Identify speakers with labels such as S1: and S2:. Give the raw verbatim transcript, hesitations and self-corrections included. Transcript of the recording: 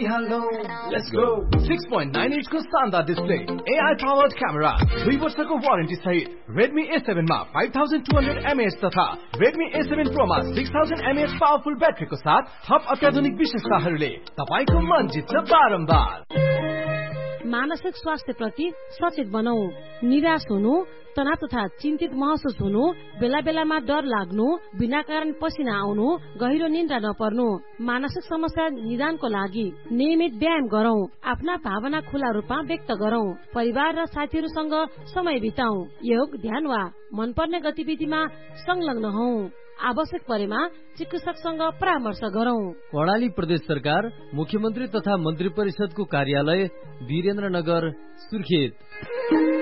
S1: hello, let's go. six point nine inch को शानदार display, A I powered camera, दुई वर्षको वारेन्टी सहित Redmi A seven मा five thousand two hundred milliamp hour तथा Redmi A seven Pro मा six thousand milliamp hour powerful ब्याट्रीको साथ थप अत्याधुनिक विशेषताहरूले तपाईको मन जित्छ बारम्बार।
S2: मानसिक स्वास्थ्य प्रति सचेत बनाऊ। निराश हुनु, तनाव तथा चिन्तित महसुस हुनु, बेला बेलामा डर लाग्नु, बिना कारण पसिना आउनु, गहिरो निन्द्रा नपर्नु, मानसिक समस्या निदानको लागि नियमित व्यायाम गरौं। आफ्ना भावना खुला रूपमा व्यक्त गरौं। परिवार र साथीहरूसँग समय बिताऊ। योग, ध्यान वा मनपर्ने गतिविधिमा संलग्न हौ। आवश्यक परेमा चिकित्सकसँग परामर्श गरौं।
S3: कर्णाली प्रदेश सरकार, मुख्यमन्त्री तथा मन्त्री परिषदको कार्यालय, वीरेन्द्रनगर, सुर्खेत।